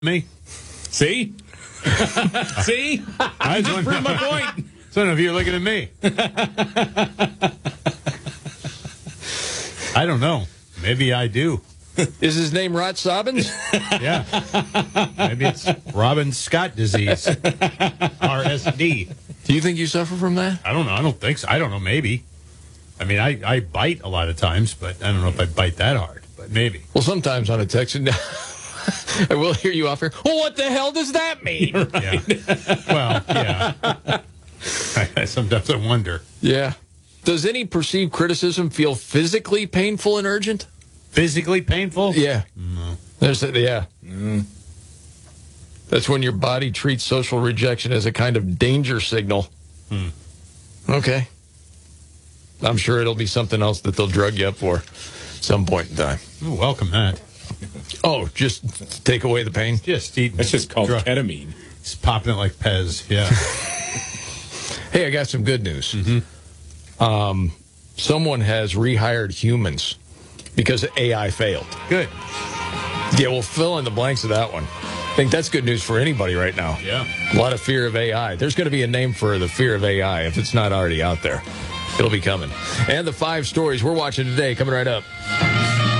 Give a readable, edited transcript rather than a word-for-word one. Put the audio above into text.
Me? See? See? I just proved my point. Some of you are looking at me. I don't know. Maybe I do. Is his name Rod Sobbins? Yeah. Maybe it's Robin Scott disease. RSD. Do you think you suffer from that? I don't know. I don't think so. I don't know. Maybe. I mean, I bite a lot of times, but I don't know if I bite that hard. But maybe. Well, sometimes on a text, I will hear you off here. Well, what the hell does that mean? Right. Yeah. Well, yeah. Sometimes I wonder. Yeah. Does any perceived criticism feel physically painful and urgent? Physically painful? Yeah. No. Yeah. That's when your body treats social rejection as a kind of danger signal. Okay. I'm sure it'll be something else that they'll drug you up for some point in time. Oh, welcome that. Oh, just take away the pain? Just eat. That's just called ketamine. Just popping it like Pez. Yeah. Hey, I got some good news. Someone has rehired humans because AI failed. Good. Yeah, we'll fill in the blanks of that one. I think that's good news for anybody right now. Yeah. A lot of fear of AI. There's going to be a name for the fear of AI if it's not already out there. It'll be coming. And the 5 stories we're watching today coming right up.